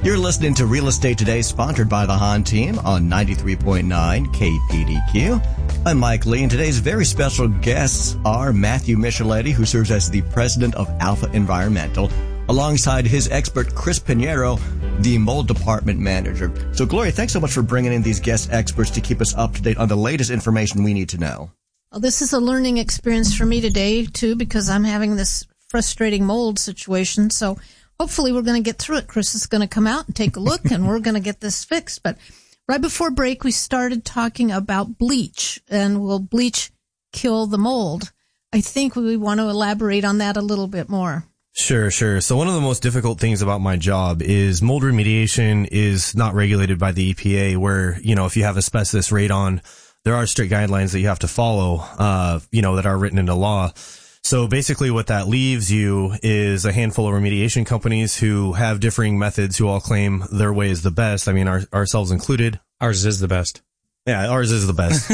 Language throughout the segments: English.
You're listening to Real Estate Today, sponsored by the Hahn team on 93.9 KPDQ. I'm Mike Lee, and today's very special guests are Matthew Micheletti, who serves as the president of Alpha Environmental, alongside his expert Chris Pinheiro, the mold department manager. So, Gloria, thanks so much for bringing in these guest experts to keep us up to date on the latest information we need to know. Well, this is a learning experience for me today, too, because I'm having this frustrating mold situation. So hopefully we're going to get through it. Chris is going to come out and take a look, and we're going to get this fixed. But right before break, we started talking about bleach, and will bleach kill the mold? I think we want to elaborate on that a little bit more. Sure. So one of the most difficult things about my job is mold remediation is not regulated by the EPA, where, if you have asbestos radon, there are strict guidelines that you have to follow, that are written into law. So basically what that leaves you is a handful of remediation companies who have differing methods, who all claim their way is the best. I mean, ourselves included. Ours is the best. Yeah, ours is the best.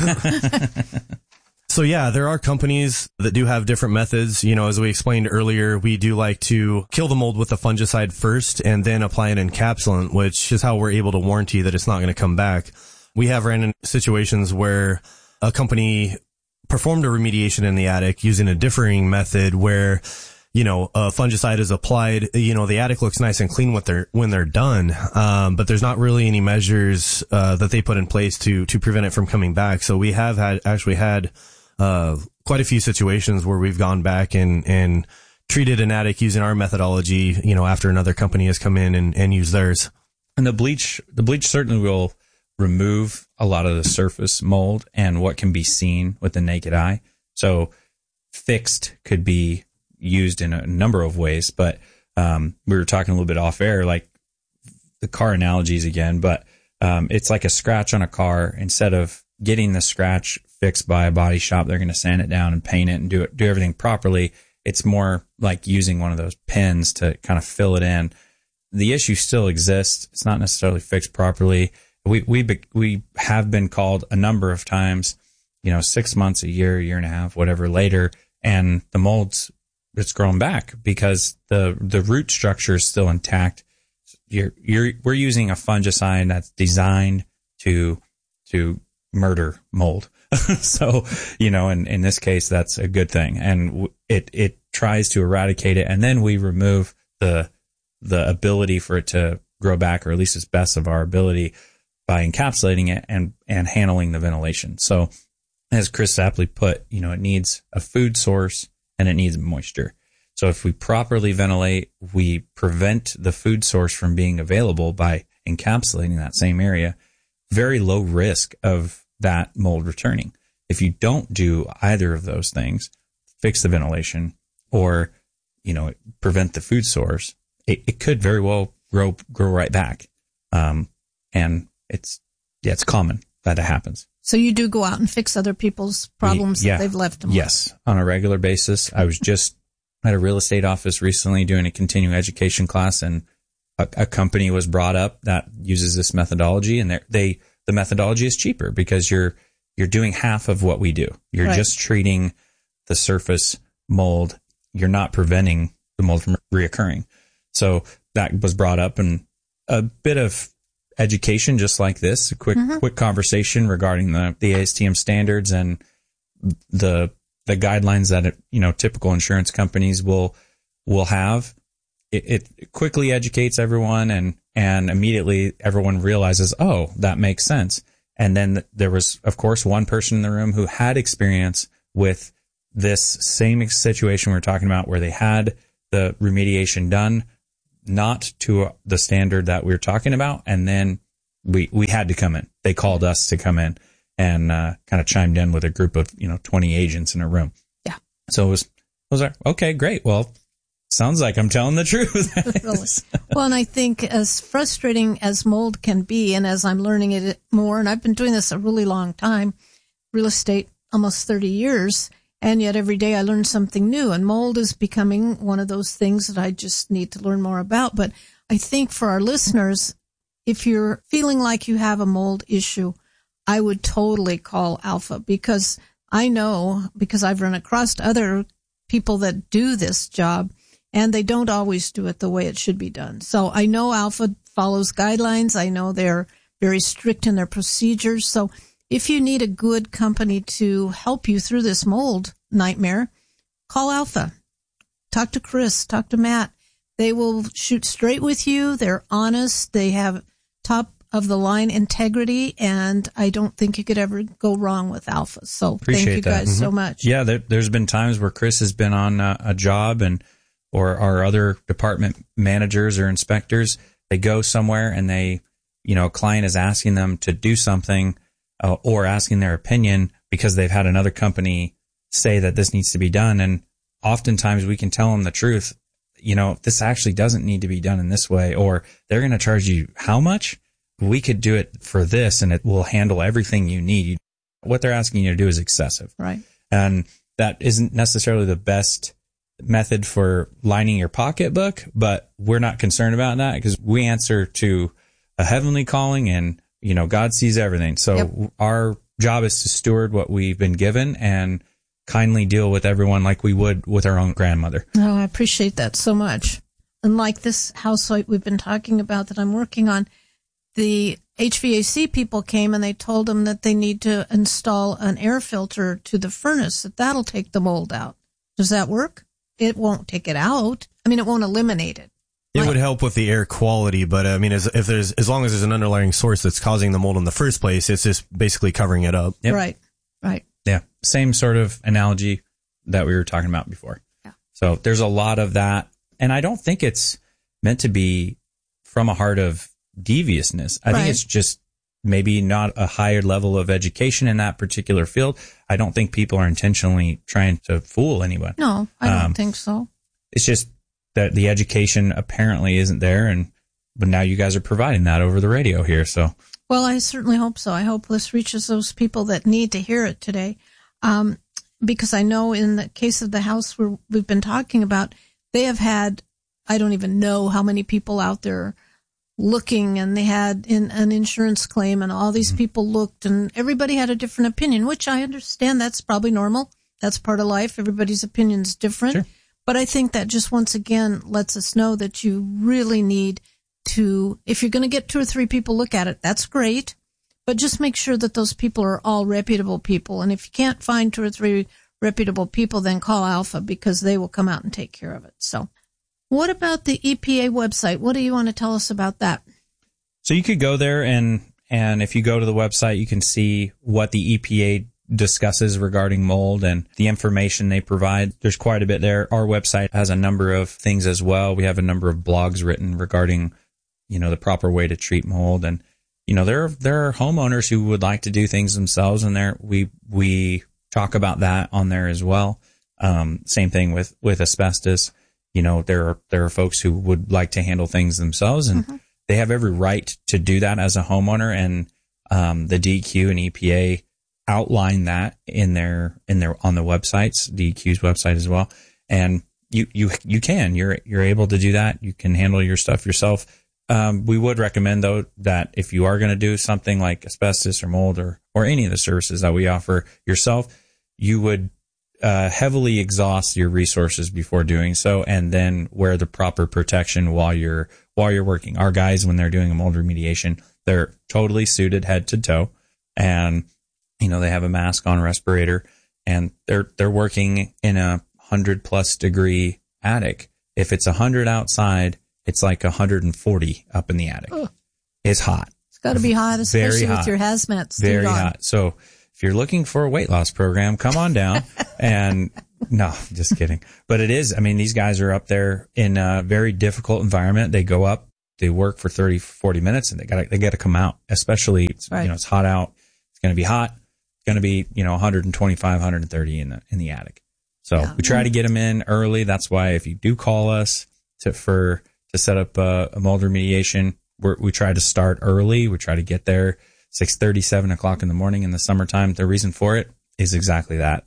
So yeah, there are companies that do have different methods. As we explained earlier, we do like to kill the mold with a fungicide first and then apply an encapsulant, which is how we're able to warranty that it's not going to come back. We have ran into situations where a company performed a remediation in the attic using a differing method where, a fungicide is applied, the attic looks nice and clean when they're done. But there's not really any measures, that they put in place to prevent it from coming back. So we have actually had quite a few situations where we've gone back and treated an attic using our methodology, after another company has come in and used theirs. And the bleach certainly will remove a lot of the surface mold and what can be seen with the naked eye. So fixed could be used in a number of ways, but we were talking a little bit off air, like the car analogies again, but it's like a scratch on a car. Instead of getting the scratch fixed by a body shop, they're going to sand it down and paint it and do everything properly. It's more like using one of those pins to kind of fill it in. The issue still exists. It's not necessarily fixed properly. We have been called a number of times, 6 months, a year and a half, whatever later, and the it's grown back because the root structure is still intact. We're using a fungicide that's designed to murder mold. So, in this case, that's a good thing. And it tries to eradicate it. And then we remove the ability for it to grow back, or at least as best of our ability, by encapsulating it and handling the ventilation. So as Chris aptly put, it needs a food source and it needs moisture. So if we properly ventilate, we prevent the food source from being available by encapsulating that same area. Very low risk of that mold returning. If you don't do either of those things, fix the ventilation or, prevent the food source, it could very well grow right back. And it's common that it happens. So you do go out and fix other people's problems that they've left them with? Yes, on a regular basis. I was just at a real estate office recently doing a continuing education class, and a company was brought up that uses this methodology, and the methodology is cheaper because you're doing half of what we do. You're just treating the surface mold. You're not preventing the mold from reoccurring. So that was brought up, and a bit of education just like this, a quick conversation regarding the ASTM standards and the guidelines that typical insurance companies will have. It quickly educates everyone, and immediately everyone realizes, oh, that makes sense. And then there was, of course, one person in the room who had experience with this same situation we were talking about, where they had the remediation done, not to the standard that we were talking about. And then we had to come in. They called us to come in and kind of chimed in with a group of 20 agents in a room. Yeah. So it was like, okay, great. Well, sounds like I'm telling the truth. Really. Well, and I think as frustrating as mold can be, and as I'm learning it more, and I've been doing this a really long time, real estate almost 30 years, and yet every day I learn something new, and mold is becoming one of those things that I just need to learn more about. But I think for our listeners, if you're feeling like you have a mold issue, I would totally call Alpha, because I know, because I've run across other people that do this job, and they don't always do it the way it should be done. So I know Alpha follows guidelines. I know they're very strict in their procedures. So if you need a good company to help you through this mold nightmare, call Alpha. Talk to Chris. Talk to Matt. They will shoot straight with you. They're honest. They have top-of-the-line integrity, and I don't think you could ever go wrong with Alpha. So Appreciate thank you that. guys so much. Yeah, there's been times where Chris has been on a job or our other department managers or inspectors, they go somewhere and a client is asking them to do something or asking their opinion because they've had another company say that this needs to be done. And oftentimes we can tell them the truth. This actually doesn't need to be done in this way, or they're going to charge you how much? We could do it for this and it will handle everything you need. What they're asking you to do is excessive. Right. And that isn't necessarily the best method for lining your pocketbook, but we're not concerned about that because we answer to a heavenly calling and, God sees everything. So Our job is to steward what we've been given and kindly deal with everyone like we would with our own grandmother. Oh, I appreciate that so much. And like this house site we've been talking about that I'm working on, the HVAC people came and they told them that they need to install an air filter to the furnace, that'll take the mold out. Does that work? It won't take it out. I mean, it won't eliminate it. It would help with the air quality, but I mean, as long as there's an underlying source that's causing the mold in the first place, it's just basically covering it up. Yep. Right. Yeah. Same sort of analogy that we were talking about before. Yeah. So there's a lot of that. And I don't think it's meant to be from a heart of deviousness. I think it's just maybe not a higher level of education in that particular field. I don't think people are intentionally trying to fool anyone. No, I don't think so. It's just that the education apparently isn't there, but now you guys are providing that over the radio here. So, well, I certainly hope so. I hope this reaches those people that need to hear it today, because I know in the case of the house we've been talking about, they have had, I don't even know how many people out there looking, and they had an insurance claim, and all these people looked, and everybody had a different opinion, which I understand. That's probably normal. That's part of life. Everybody's opinion's different. Sure. But I think that just once again lets us know that you really need to, if you're going to get 2 or 3 people look at it, that's great. But just make sure that those people are all reputable people. And if you can't find 2 or 3 reputable people, then call Alpha because they will come out and take care of it. So what about the EPA website? What do you want to tell us about that? So you could go there and if you go to the website, you can see what the EPA discusses regarding mold and the information they provide. There's quite a bit there. Our website has a number of things as well. We have a number of blogs written regarding, the proper way to treat mold. And, there are homeowners who would like to do things themselves, and we talk about that on there as well. Same thing with asbestos. There are folks who would like to handle things themselves, and they have every right to do that as a homeowner. And the DEQ and EPA outline that in their on the websites, DEQ's website as well. And you're able to do that. You can handle your stuff yourself. We would recommend though that if you are going to do something like asbestos or mold or any of the services that we offer yourself, you would heavily exhaust your resources before doing so, and then wear the proper protection while you're working. Our guys, when they're doing a mold remediation, they're totally suited head to toe, and they have a mask on, respirator, and they're working in a 100+ degree attic. If it's 100 outside, it's like 140 up in the attic. Oh. It's hot. It's got to be hot, especially hot. With your hazmat suit Very on. hot. So if you're looking for a weight loss program, come on down. And no, just kidding. But it is. I mean, these guys are up there in a very difficult environment. They go up, they work for 30, 40 minutes, and they got to come out. Especially, it's hot out. It's going to be hot. It's going to be 125, 130 in the attic. So we try to get them in early. That's why if you do call us to set up a mold remediation, we try to start early. We try to get there 6:30, 7 o'clock in the morning in the summertime. The reason for it is exactly that.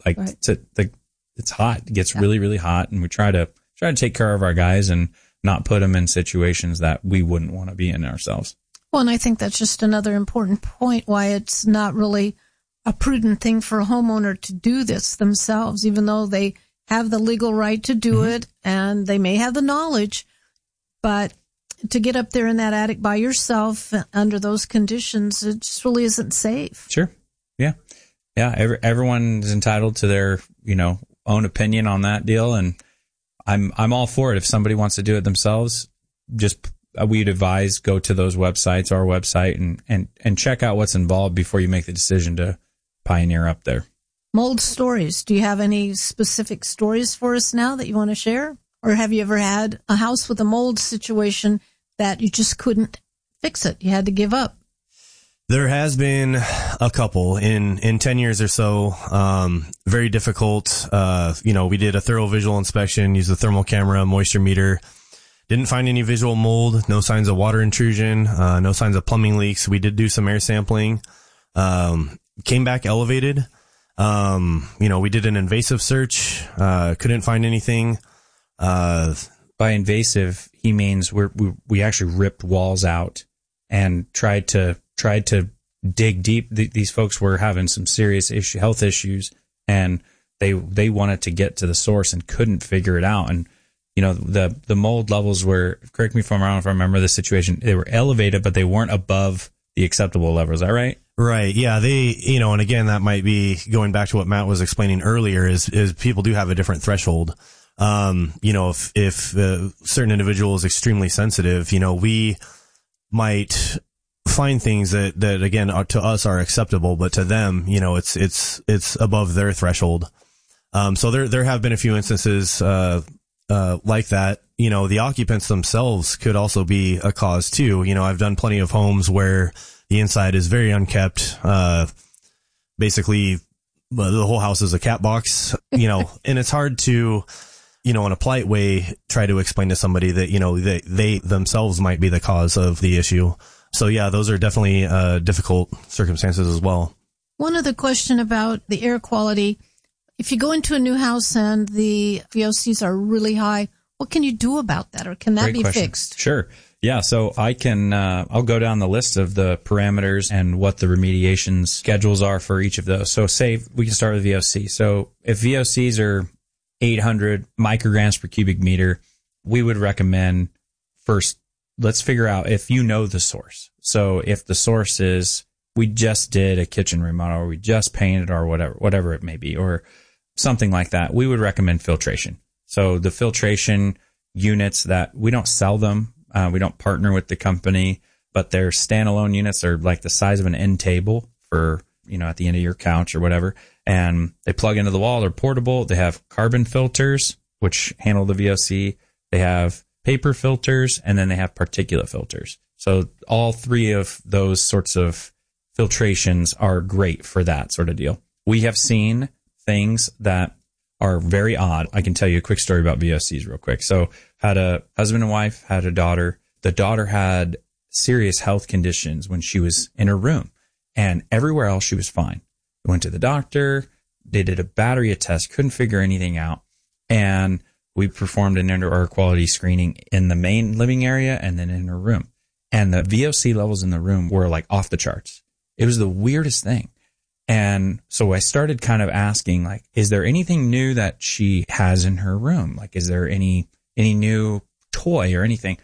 It's hot. It gets really, really hot, and we try to take care of our guys and not put them in situations that we wouldn't want to be in ourselves. Well, and I think that's just another important point why it's not really a prudent thing for a homeowner to do this themselves, even though they have the legal right to do it and they may have the knowledge. But to get up there in that attic by yourself under those conditions, it just really isn't safe. Sure. Yeah. Yeah. Everyone is entitled to their, own opinion on that deal. And I'm all for it. If somebody wants to do it themselves, we'd advise go to those websites, our website, and check out what's involved before you make the decision to pioneer up there. Mold stories. Do you have any specific stories for us now that you want to share? Or have you ever had a house with a mold situation that you just couldn't fix it? You had to give up? There has been a couple in 10 years or so. Very difficult. We did a thorough visual inspection, used a thermal camera, moisture meter. Didn't find any visual mold, no signs of water intrusion, no signs of plumbing leaks. We did do some air sampling. Came back elevated. We did an invasive search, couldn't find anything. By invasive, he means we actually ripped walls out and tried to dig deep. These folks were having some serious health issues, and they wanted to get to the source and couldn't figure it out. And the mold levels were, correct me if I'm wrong, if I remember the situation, they were elevated, but they weren't above the acceptable level. Is that right? Right. Yeah. And again, that might be going back to what Matt was explaining earlier is people do have a different threshold. If certain individual is extremely sensitive, we might find things that again to us are acceptable, but to them, it's above their threshold. So there have been a few instances, like that. The occupants themselves could also be a cause too. I've done plenty of homes where the inside is very unkept. Basically the whole house is a cat box, and it's hard to, in a polite way, try to explain to somebody that, they themselves might be the cause of the issue. So yeah, those are definitely, difficult circumstances as well. One other question about the air quality. If you go into a new house and the VOCs are really high, what can you do about that, or can that be fixed? Sure. Yeah. So I can, I'll go down the list of the parameters and what the remediation schedules are for each of those. So say we can start with VOC. So if VOCs are 800 micrograms per cubic meter, we would recommend first, let's figure out if the source. So if the source is, we just did a kitchen remodel, or we just painted, or whatever it may be, or something like that, we would recommend filtration. So the filtration units that we don't sell them, we don't partner with the company, but they're standalone units. They're like the size of an end table for, at the end of your couch or whatever. And they plug into the wall. They're portable. They have carbon filters, which handle the VOC. They have paper filters, and then they have particulate filters. So all three of those sorts of filtrations are great for that sort of deal. We have seen things that are very odd. I can tell you a quick story about VOCs real quick. So had a husband and wife, had a daughter. The daughter had serious health conditions when she was in her room, and everywhere else she was fine. We went to the doctor. They did a battery of tests, couldn't figure anything out. And we performed an indoor air quality screening in the main living area and then in her room. And the VOC levels in the room were like off the charts. It was the weirdest thing. And so I started kind of asking, like, is there anything new that she has in her room? Like, is there any new toy or anything?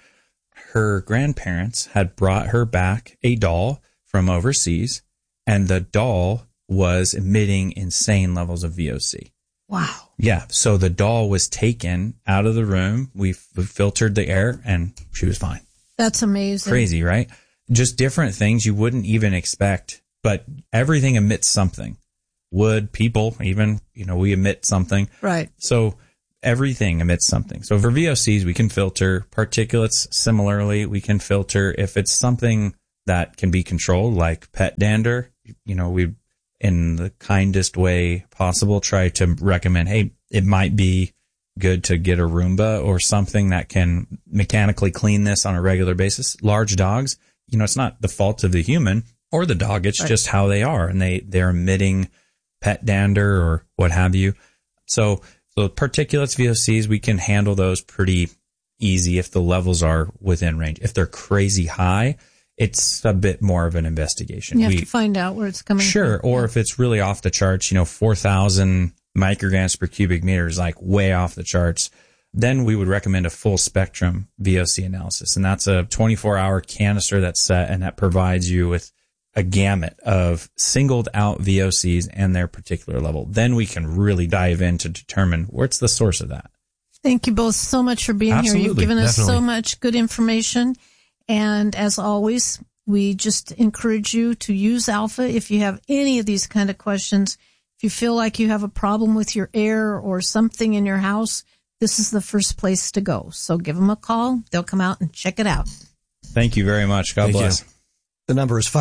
Her grandparents had brought her back a doll from overseas, and the doll was emitting insane levels of VOC. Wow. Yeah. So the doll was taken out of the room. We filtered the air, and she was fine. That's amazing. Crazy, right? Just different things you wouldn't even expect. But everything emits something. Wood, people, even, we emit something. Right. So everything emits something. So for VOCs, we can filter. Particulates, similarly, we can filter. If it's something that can be controlled, like pet dander, we, in the kindest way possible, try to recommend, hey, it might be good to get a Roomba or something that can mechanically clean this on a regular basis. Large dogs, it's not the fault of the human or the dog. It's just how they are, and they're emitting pet dander or what have you. So particulates, VOCs, we can handle those pretty easy if the levels are within range. If they're crazy high, it's a bit more of an investigation. You have to find out where it's coming from. Sure. Or if it's really off the charts, 4,000 micrograms per cubic meter is like way off the charts. then we would recommend a full spectrum VOC analysis. And that's a 24-hour canister that's set, and that provides you with a gamut of singled out VOCs and their particular level. Then we can really dive in to determine what's the source of that. Thank you both so much for being here. You've given us so much good information. And as always, we just encourage you to use Alpha if you have any of these kind of questions. If you feel like you have a problem with your air or something in your house, this is the first place to go. So give them a call. They'll come out and check it out. Thank you very much. God bless. The number is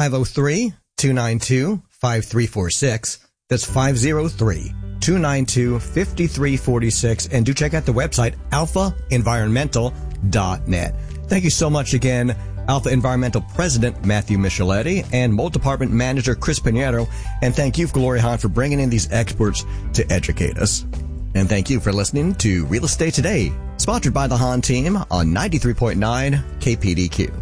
503-292-5346. That's 503-292-5346. And do check out the website, alphaenvironmental.net. Thank you so much again, Alpha Environmental President Matthew Micheletti and Mold Department Manager Chris Pinheiro. And thank you, Gloria Hahn, for bringing in these experts to educate us. And thank you for listening to Real Estate Today, sponsored by the Hahn team on 93.9 KPDQ.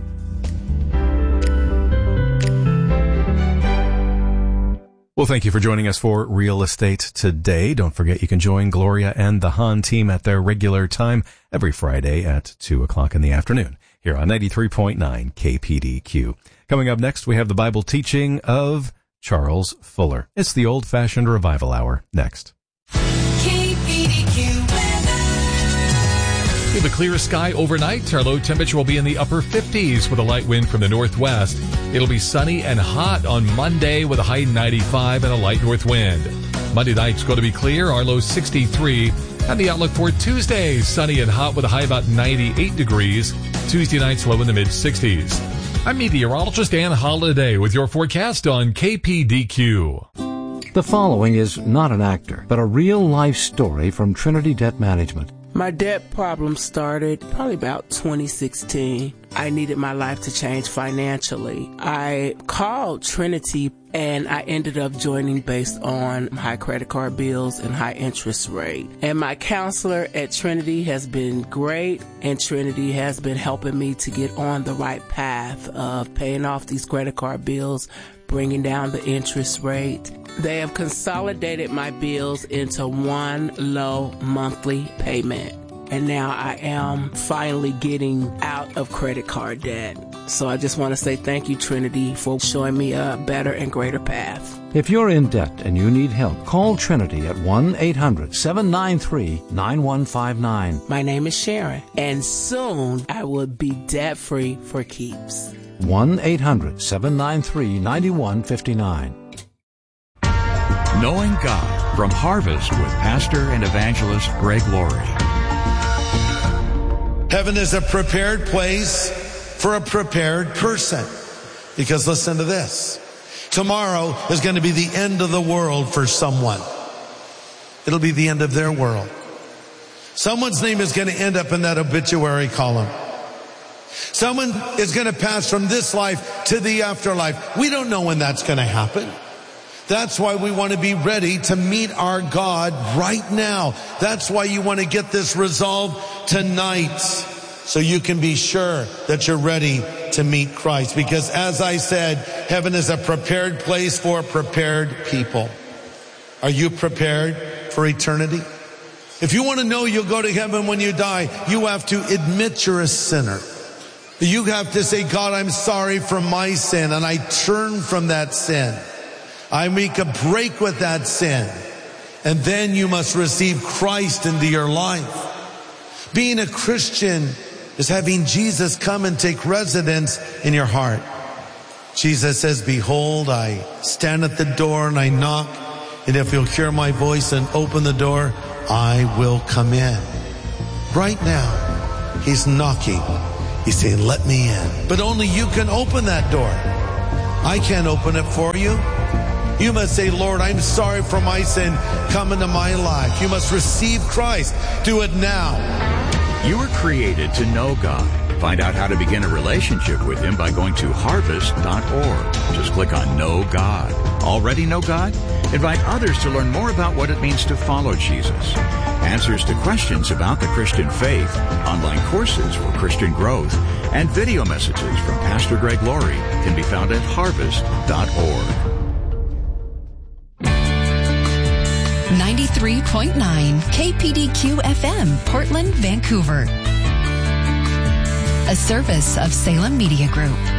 Well, thank you for joining us for Real Estate Today. Don't forget you can join Gloria and the Hahn team at their regular time every Friday at 2 o'clock in the afternoon here on 93.9 KPDQ. Coming up next, we have the Bible teaching of Charles Fuller. It's the Old-Fashioned Revival Hour next. We have a clear sky overnight. Our low temperature will be in the upper 50s with a light wind from the northwest. It'll be sunny and hot on Monday with a high 95 and a light north wind. Monday night's going to be clear, our low 63. And the outlook for Tuesday, sunny and hot with a high about 98 degrees. Tuesday night's low in the mid-60s. I'm meteorologist Ann Holiday with your forecast on KPDQ. The following is not an actor, but a real-life story from Trinity Debt Management. My debt problem started probably about 2016. I needed my life to change financially. I called Trinity and I ended up joining based on high credit card bills and high interest rate. And my counselor at Trinity has been great, and Trinity has been helping me to get on the right path of paying off these credit card bills, bringing down the interest rate. They have consolidated my bills into one low monthly payment. And now I am finally getting out of credit card debt. So I just want to say thank you, Trinity, for showing me a better and greater path. If you're in debt and you need help, call Trinity at 1-800-793-9159. My name is Sharon, and soon I will be debt-free for keeps. 1-800-793-9159. Knowing God from Harvest with Pastor and Evangelist Greg Laurie. Heaven is a prepared place for a prepared person. Because listen to this. Tomorrow is going to be the end of the world for someone. It'll be the end of their world. Someone's name is going to end up in that obituary column. Someone is going to pass from this life to the afterlife. We don't know when that's going to happen. That's why we want to be ready to meet our God right now. That's why you want to get this resolved tonight, so you can be sure that you're ready to meet Christ. Because as I said, heaven is a prepared place for prepared people. Are you prepared for eternity? If you want to know you'll go to heaven when you die, you have to admit you're a sinner. You have to say, God, I'm sorry for my sin, and I turn from that sin. I make a break with that sin. And then you must receive Christ into your life. Being a Christian is having Jesus come and take residence in your heart. Jesus says, behold, I stand at the door and I knock. And if you'll hear my voice and open the door, I will come in. Right now, he's knocking. He's saying, let me in. But only you can open that door. I can't open it for you. You must say, Lord, I'm sorry for my sin. Come into my life. You must receive Christ. Do it now. You were created to know God. Find out how to begin a relationship with Him by going to harvest.org. Just click on Know God. Already know God? Invite others to learn more about what it means to follow Jesus. Answers to questions about the Christian faith, online courses for Christian growth, and video messages from Pastor Greg Laurie can be found at harvest.org. 93.9 KPDQ FM, Portland, Vancouver. A service of Salem Media Group.